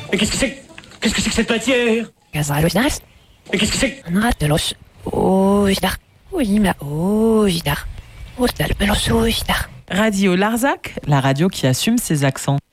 Mais qu'est-ce que c'est? Qu'est-ce que c'est que cette matière? Gazalusnas. Mais qu'est-ce que c'est? Natelos. Ojdar. Oima ojdar. Ostal pelos ojdar. Radio Larzac, la radio qui assume ses accents.